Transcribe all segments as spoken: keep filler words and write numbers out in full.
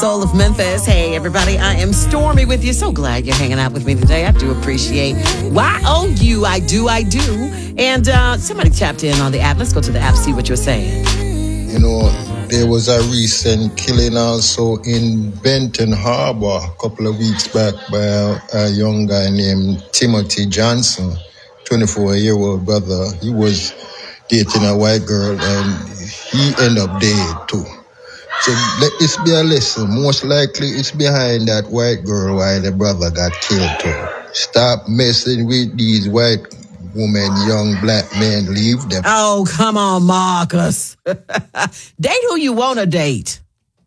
Soul of Memphis. Hey, everybody. I am Stormy with you. So glad you're hanging out with me today. I do appreciate Y O U. I do, I do. And uh, somebody tapped in on the app. Let's go to the app, see what you're saying. You know, there was a recent killing also in Benton Harbor a couple of weeks back by a, a young guy named Timothy Johnson, twenty-four-year-old brother. He was dating a white girl and he ended up dead too. So let this be a lesson. Most likely it's behind that white girl why the brother got killed too. Stop messing with these white women, young black men. Leave them. Oh, come on, Marcus. Date who you want to date.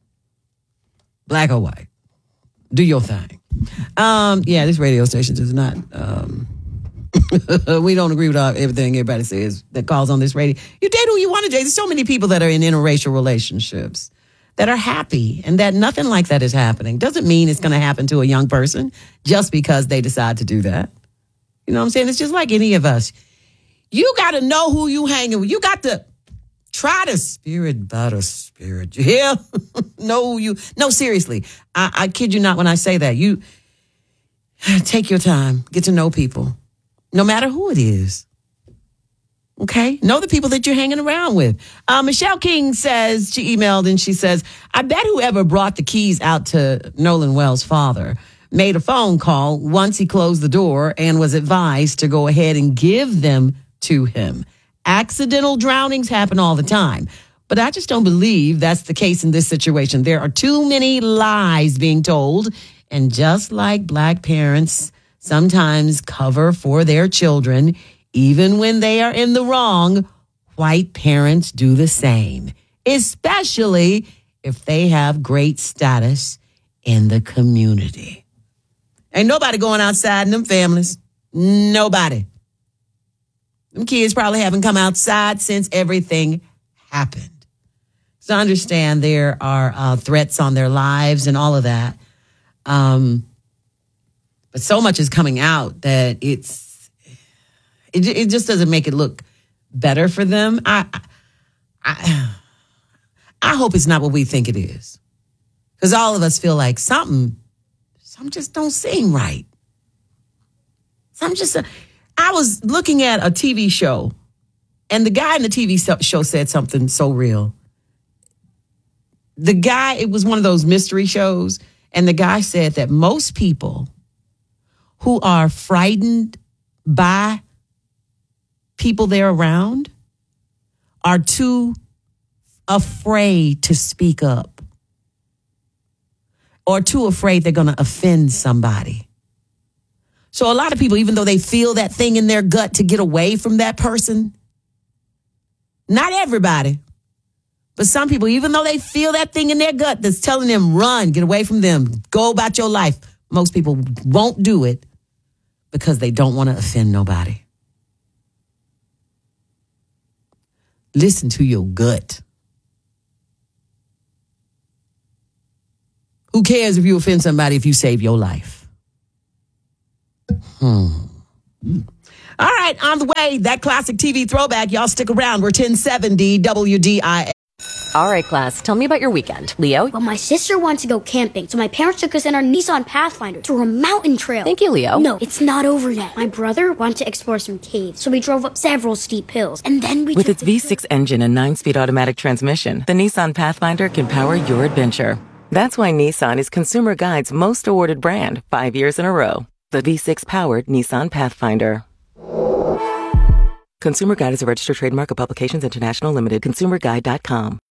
Black or white. Do your thing. Um, yeah, this radio station does not... Um, we don't agree with all, everything everybody says that calls on this radio. You date who you want to date. There's so many people that are in interracial relationships that are happy and that nothing like that is happening. Doesn't mean it's going to happen to a young person just because they decide to do that. You know what I'm saying? It's just like any of us. You got to know who you hanging with. You got to try the spirit by the spirit. You hear? know who you. No, seriously. I, I kid you not when I say that. You take your time. Get to know people. No matter who it is. Okay? Know the people that you're hanging around with. Uh, Michelle King says, she emailed and she says, I bet whoever brought the keys out to Nolan Wells' father made a phone call once he closed the door and was advised to go ahead and give them to him. Accidental drownings happen all the time. But I just don't believe that's the case in this situation. There are too many lies being told. And just like black parents sometimes cover for their children, even when they are in the wrong, white parents do the same, especially if they have great status in the community. Ain't nobody going outside in them families. Nobody. Them kids probably haven't come outside since everything happened. So I understand there are uh, threats on their lives and all of that. Um, but so much is coming out that it's, It, it just doesn't make it look better for them. I, I, I hope it's not what we think it is, because all of us feel like something, something just don't seem right. Some just. I was looking at a T V show, and the guy in the T V show said something so real. The guy, it was one of those mystery shows, and the guy said that most people who are frightened by people they're around are too afraid to speak up or too afraid they're going to offend somebody. So a lot of people, even though they feel that thing in their gut to get away from that person, not everybody, but some people, even though they feel that thing in their gut that's telling them, run, get away from them, go about your life, most people won't do it because they don't want to offend nobody. Listen to your gut. Who cares if you offend somebody if you save your life? Hmm. All right, on the way, that classic T V throwback. Y'all stick around. We're ten seventy W D I. All right, class, tell me about your weekend. Leo? Well, my sister wanted to go camping, so my parents took us in our Nissan Pathfinder through a mountain trail. Thank you, Leo. No, it's not over yet. My brother wanted to explore some caves, so we drove up several steep hills, and then we With took its the V six engine and nine-speed automatic transmission, the Nissan Pathfinder can power your adventure. That's why Nissan is Consumer Guide's most awarded brand five years in a row. The V six-powered Nissan Pathfinder. Consumer Guide is a registered trademark of Publications International Limited. consumer guide dot com.